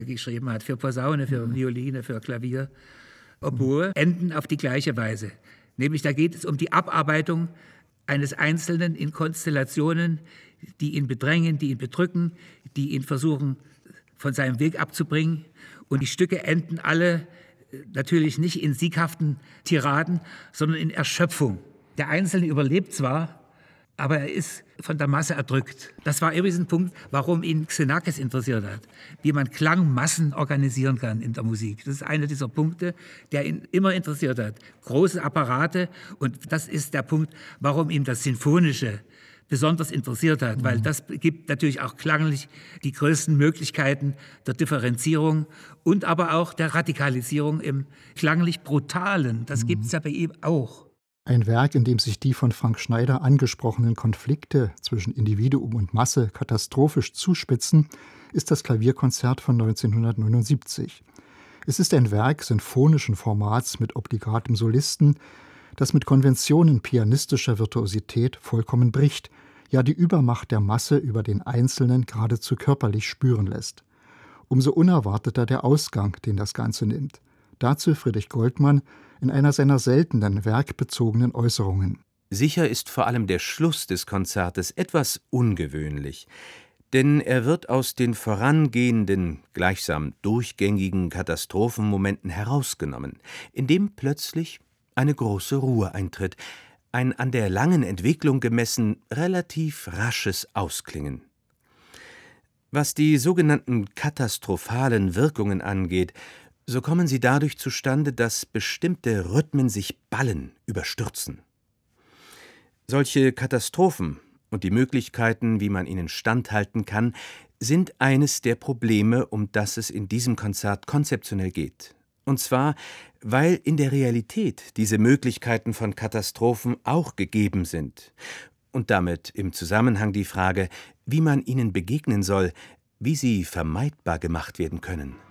geschrieben hat, für Posaune, für Violine, für Klavier, Oboe, enden auf die gleiche Weise. Nämlich da geht es um die Abarbeitung eines Einzelnen in Konstellationen, die ihn bedrängen, die ihn bedrücken, die ihn versuchen, von seinem Weg abzubringen. Und die Stücke enden alle natürlich nicht in sieghaften Tiraden, sondern in Erschöpfung. Der Einzelne überlebt zwar, aber er ist von der Masse erdrückt. Das war übrigens ein Punkt, warum ihn Xenakis interessiert hat, wie man Klangmassen organisieren kann in der Musik. Das ist einer dieser Punkte, der ihn immer interessiert hat. Große Apparate, und das ist der Punkt, warum ihm das Sinfonische besonders interessiert hat, weil das gibt natürlich auch klanglich die größten Möglichkeiten der Differenzierung und aber auch der Radikalisierung im klanglich Brutalen. Das gibt es ja bei ihm auch. Ein Werk, in dem sich die von Frank Schneider angesprochenen Konflikte zwischen Individuum und Masse katastrophisch zuspitzen, ist das Klavierkonzert von 1979. Es ist ein Werk sinfonischen Formats mit obligatem Solisten, das mit Konventionen pianistischer Virtuosität vollkommen bricht, ja die Übermacht der Masse über den Einzelnen geradezu körperlich spüren lässt. Umso unerwarteter der Ausgang, den das Ganze nimmt. Dazu Friedrich Goldmann in einer seiner seltenen werkbezogenen Äußerungen. Sicher ist vor allem der Schluss des Konzertes etwas ungewöhnlich, denn er wird aus den vorangehenden, gleichsam durchgängigen Katastrophenmomenten herausgenommen, indem plötzlich eine große Ruhe eintritt, ein an der langen Entwicklung gemessen relativ rasches Ausklingen. Was die sogenannten katastrophalen Wirkungen angeht, so kommen sie dadurch zustande, dass bestimmte Rhythmen sich ballen, überstürzen. Solche Katastrophen und die Möglichkeiten, wie man ihnen standhalten kann, sind eines der Probleme, um das es in diesem Konzert konzeptionell geht. Und zwar, weil in der Realität diese Möglichkeiten von Katastrophen auch gegeben sind. Und damit im Zusammenhang die Frage, wie man ihnen begegnen soll, wie sie vermeidbar gemacht werden können.